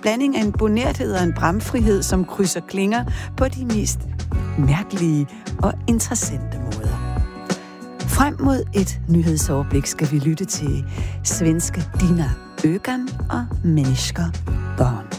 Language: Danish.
blanding af en bonerthed og en bramfrihed, som krydser klinger på de mest mærkelige og interessante måder. Frem mod et nyhedsoverblik skal vi lytte til svenske Dina Ögan og Mennesker Barn.